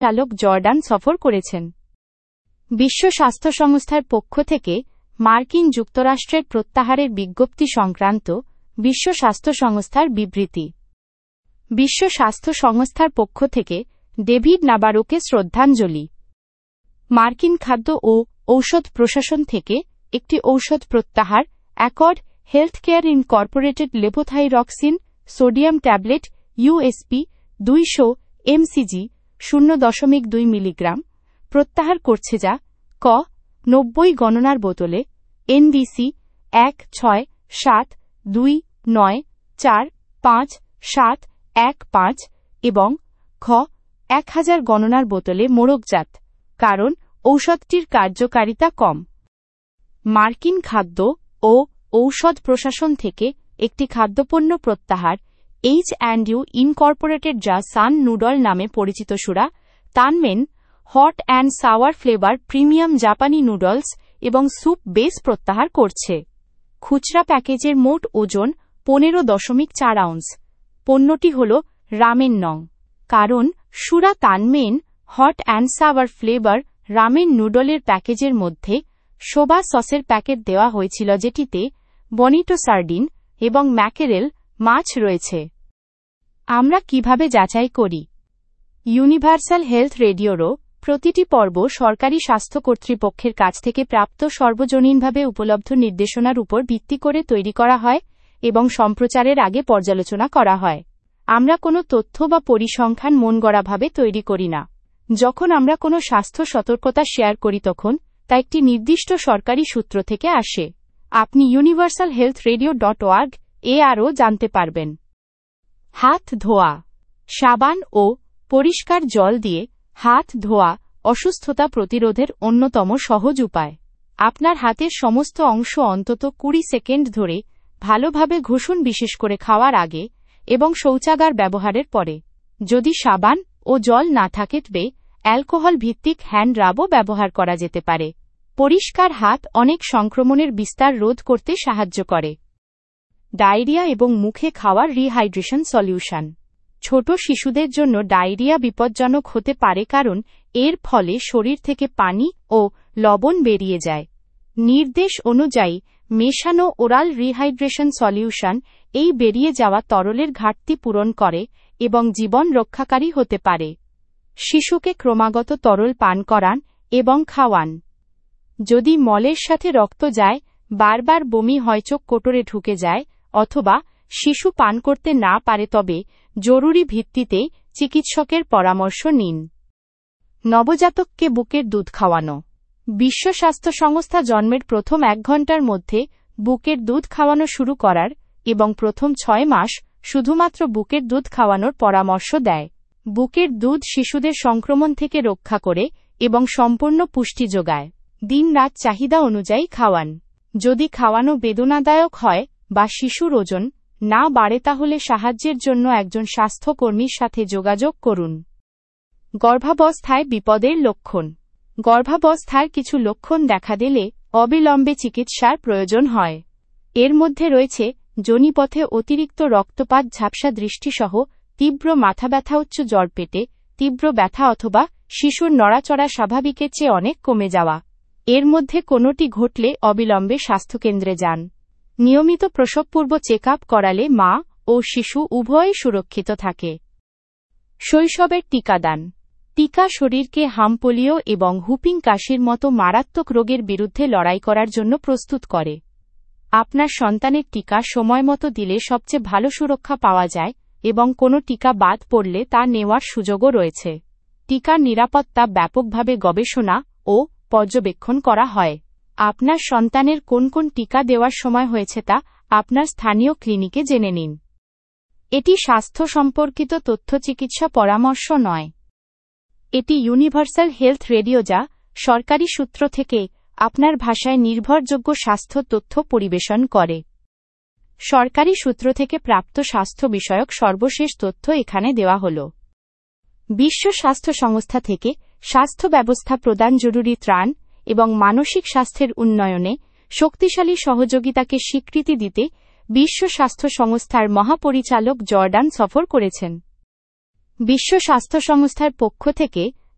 চালক জর্ডান সফর করেছেন। বিশ্ব স্বাস্থ্য সংস্থার পক্ষ থেকে মার্কিন যুক্তরাষ্ট্রের প্রত্যাহারের বিজ্ঞপ্তি সংক্রান্ত বিশ্ব স্বাস্থ্য সংস্থার বিবৃতি। বিশ্ব স্বাস্থ্য সংস্থার পক্ষ থেকে ডেভিড নাবারোকে শ্রদ্ধাঞ্জলি। মার্কিন খাদ্য ও ঔষধ প্রশাসন থেকে একটি ঔষধ প্রত্যাহার, accord healthcare Incorporated levothyroxine sodium tablet USP 200 mcg 0.2 milligram প্রত্যাহার করছে যা ক 90 গণনার বোতলে এনডিসি 16729457515 এবং খ 1000 গণনার বোতলে মোড়কজাত। কারণ ঔষধটির কার্যকারিতা কম। মার্কিন খাদ্য ও ঔষধ প্রশাসন থেকে একটি খাদ্যপণ্য প্রত্যাহার, H&U ইনকর্পোরেটেড যা সান নুডল নামে পরিচিত সুরা, তানমেন hot and sour flavour premium জাপানি নুডলস এবং স্যুপ বেস প্রত্যাহার করছে। খুচরা প্যাকেজের মোট ওজন 15.4 আউন্স। পণ্যটি হল রামেন নং। কারণ সুরা তানমেন hot and sour flavour ramen নুডলের প্যাকেজের মধ্যে সোবা সসের প্যাকেট দেওয়া হয়েছিল যেটিতে বনিটো সার্ডিন এবং ম্যাকেরেল মাছ রয়েছে। আমরা কিভাবে যাচাই করি? ইউনিভার্সাল হেলথ রেডিওরও প্রতিটি পর্ব সরকারি স্বাস্থ্য কর্তৃপক্ষের কাছ থেকে প্রাপ্ত সর্বজনীনভাবে উপলব্ধ নির্দেশনার উপর ভিত্তি করে তৈরি করা হয় এবং সম্প্রচারের আগে পর্যালোচনা করা হয়। আমরা কোনো তথ্য বা পরিসংখ্যান মনগড়াভাবে তৈরি করি না। যখন আমরা কোনো স্বাস্থ্য সতর্কতা শেয়ার করি তখন তা একটি নির্দিষ্ট সরকারি সূত্র থেকে আসে। আপনি universalhealthradio.org এ আরও জানতে পারবেন। হাত ধোয়া। সাবান ও পরিষ্কার জল দিয়ে হাত ধোয়া অসুস্থতা প্রতিরোধের অন্যতম সহজ উপায়। আপনার হাতের সমস্ত অংশ অন্তত 20 সেকেন্ড ধরে ভালোভাবে ঘষুন, বিশেষ করে খাওয়ার আগে এবং শৌচাগার ব্যবহারের পরে। যদি সাবান ও জল না থাকে তবে অ্যালকোহল ভিত্তিক হ্যান্ড রাবও ব্যবহার করা যেতে পারে। পরিষ্কার হাত অনেক সংক্রমণের বিস্তার রোধ করতে সাহায্য করে। ডায়রিয়া এবং মুখে খাওয়ার রিহাইড্রেশন সলিউশন। ছোট শিশুদের জন্য ডায়রিয়া বিপজ্জনক হতে পারে কারণ এর ফলে শরীর থেকে পানি ও লবণ বেরিয়ে যায়। নির্দেশ অনুযায়ী মেশানো ওরাল রিহাইড্রেশন সলিউশন এই বেরিয়ে যাওয়া তরলের ঘাটতি পূরণ করে এবং জীবন রক্ষাকারী হতে পারে। শিশুকে ক্রমাগত তরল পান করান এবং খাওয়ান। যদি মলের সাথে রক্ত যায়, বারবার বমি হয়, চোখ কোটরে ঢুকে যায় অথবা শিশু পান করতে না পারে তবে জরুরি ভিত্তিতে চিকিৎসকের পরামর্শ নিন। নবজাতককে বুকের দুধ খাওয়ানো। বিশ্ব স্বাস্থ্য সংস্থা জন্মের প্রথম 1 ঘন্টার মধ্যে বুকের দুধ খাওয়ানো শুরু করার এবং প্রথম 6 মাস শুধুমাত্র বুকের দুধ খাওয়ানোর পরামর্শ দেয়। বুকের দুধ শিশুদের সংক্রমণ থেকে রক্ষা করে এবং সম্পূর্ণ পুষ্টি যোগায়। দিন-রাত চাহিদা অনুযায়ী খাওয়ান। যদি খাওয়ানো বেদনাদায়ক হয় বা শিশুর ওজন না বাড়ে তাহলে সাহায্যের জন্য একজন স্বাস্থ্যকর্মীর সাথে যোগাযোগ করুন। গর্ভাবস্থায় বিপদের লক্ষণ। গর্ভাবস্থার কিছু লক্ষণ দেখা দিলে অবিলম্বে চিকিৎসার প্রয়োজন হয়। এর মধ্যে রয়েছে যোনিপথে অতিরিক্ত রক্তপাত, ঝাপসা দৃষ্টিসহ তীব্র মাথাব্যথা, উচ্চ জ্বর, পেটে তীব্র ব্যথা অথবা শিশুর নড়াচড়া স্বাভাবিকের চেয়ে অনেক কমে যাওয়া। এর মধ্যে কোনোটি ঘটলে অবিলম্বে স্বাস্থ্যকেন্দ্রে যান। নিয়মিত প্রসবপূর্ব চেকআপ করালে মা ও শিশু উভয়ই সুরক্ষিত থাকে। শৈশবের টিকাদান। টিকা শরীরকে হাঁপানিও এবং হুপিং কাশির মতো মারাত্মক রোগের বিরুদ্ধে লড়াই করার জন্য প্রস্তুত করে। আপনার সন্তানের টিকা সময়মতো দিলে সবচেয়ে ভালো সুরক্ষা পাওয়া যায় এবং কোনো টিকা বাদ পড়লে তা নেওয়ার সুযোগও রয়েছে। টিকার নিরাপত্তা ব্যাপকভাবে গবেষণা ও পর্যবেক্ষণ করা হয়। আপনার সন্তানের কোন কোন টিকা দেওয়ার সময় হয়েছে তা আপনার স্থানীয় ক্লিনিকে জেনে নিন। এটি স্বাস্থ্য সম্পর্কিত তথ্য, চিকিৎসা পরামর্শ নয়। এটি ইউনিভার্সাল হেলথ রেডিও যা সরকারি সূত্র থেকে আপনার ভাষায় নির্ভরযোগ্য স্বাস্থ্য তথ্য পরিবেশন করে। সরকারি সূত্র থেকে প্রাপ্ত স্বাস্থ্য বিষয়ক সর্বশেষ তথ্য এখানে দেওয়া হলো। বিশ্ব স্বাস্থ্য সংস্থা থেকে স্বাস্থ্য ব্যবস্থা প্রদান, জরুরি ত্রাণ এবং মানসিক স্বাস্থ্যের উন্নয়নে শক্তিশালী সহযোগিতাকে স্বীকৃতি দিতে বিশ্ব স্বাস্থ্য সংস্থার মহাপরিচালক জর্ডান সফর করেছেন। বিশ্ব স্বাস্থ্য সংস্থার পক্ষ থেকে